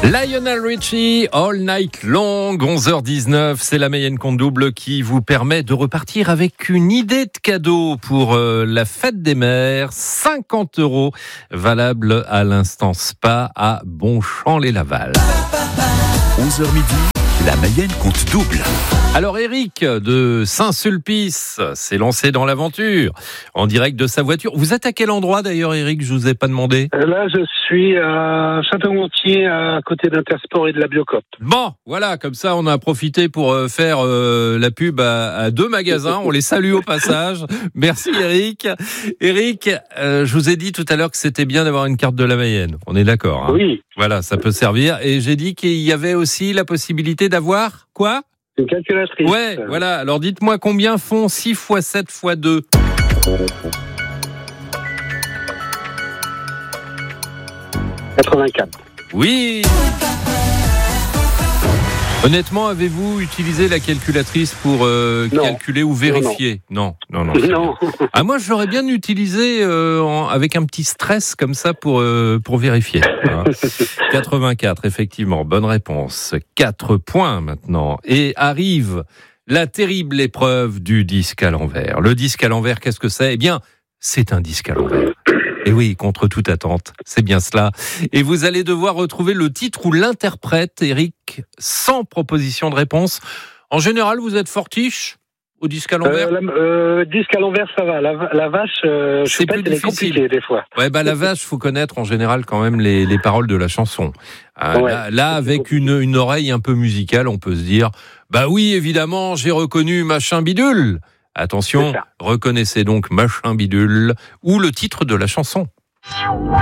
Lionel Richie, All Night Long, 11h19, c'est la Mayenne Compte Double qui vous permet de repartir avec une idée de cadeau pour la fête des mères, 50 €, valable à l'Instant Spa à Bonchamp-les-Laval. 11h midi, la Mayenne Compte Double. Alors Eric de Saint-Sulpice s'est lancé dans l'aventure en direct de sa voiture. Vous êtes à quel endroit d'ailleurs Eric? Je vous ai pas demandé. Là je suis à Château-Gontier, à côté d'Intersport et de la Biocop. Bon, voilà, comme ça on a profité pour faire la pub à deux magasins. On les salue au passage. Merci Eric. Eric, je vous ai dit tout à l'heure que c'était bien d'avoir une carte de la Mayenne. On est d'accord, hein? Oui. Voilà, ça peut servir. Et j'ai dit qu'il y avait aussi la possibilité d'avoir quoi? Une calculatrice. Ouais, voilà. Alors dites-moi combien font 6 x 7 x 2? « 84. Oui. Honnêtement, avez-vous utilisé la calculatrice pour calculer ou vérifier? Non. Non. Ah, moi, je l'aurais bien utilisé avec un petit stress comme ça pour vérifier. Hein. 84, effectivement. Bonne réponse. 4 points maintenant. Et arrive la terrible épreuve du disque à l'envers. Le disque à l'envers, qu'est-ce que c'est? Eh bien, c'est un disque à l'envers. Et oui, contre toute attente, c'est bien cela. Et vous allez devoir retrouver le titre ou l'interprète, Eric, sans proposition de réponse. En général, vous êtes fortiche au disque à l'envers? Disque à l'envers, ça va. La vache, c'est plus difficile des fois. Ouais, la vache, faut connaître en général quand même les paroles de la chanson. Ouais, là avec une oreille un peu musicale, on peut se dire, bah oui, évidemment, j'ai reconnu machin bidule. Attention, reconnaissez donc machin bidule ou le titre de la chanson.